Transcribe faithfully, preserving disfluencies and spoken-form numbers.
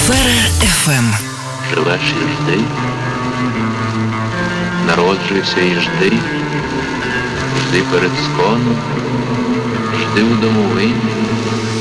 Афера еф ем. Живеш і жди, народжуйся і жди, жди перед сконом, жди у домовині.